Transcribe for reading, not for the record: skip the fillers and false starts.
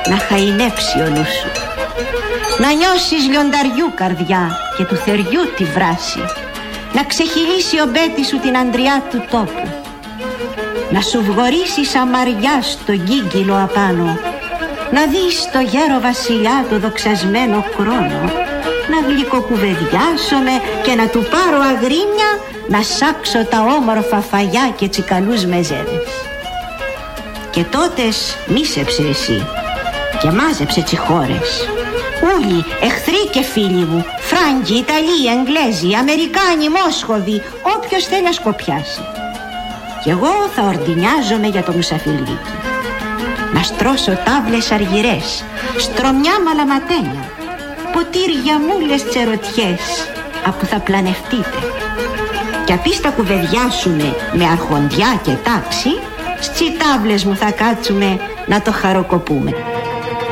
να χαϊνέψει ο νους σου, να νιώσεις λιονταριού καρδιά και του θεριού τη βράση, να ξεχυλήσει ο μπέτης σου την αντριά του τόπου, να σου βγορίσει σαμαριά στο γκίγκυλο απάνω, να δεις το γέρο βασιλιά το δοξασμένο χρόνο, να γλυκοκουβεδιάσομαι και να του πάρω αγρίμια, να σάξω τα όμορφα φαγιά και τσικαλούς μεζέδες. Και τότες μίσεψε εσύ και μάζεψε τσιχώρες. Ούλοι, εχθροί και φίλοι μου, Φράγκοι, Ιταλοί, Εγγλέζοι, Αμερικάνοι, Μόσχοβοι, όποιος θέλει να σκοπιάσει. Κι εγώ θα ορντινιάζομαι για το μουσαφιρίκι. Να στρώσω τάβλες αργυρές, στρωμιά μαλαματένια, ποτήρια μούλες τσερωτιές, απού θα πλανευτείτε. Κι απείς θα κουβεντιάσουμε με αρχοντιά και τάξη, στις τάβλες μου θα κάτσουμε να το χαροκοπούμε.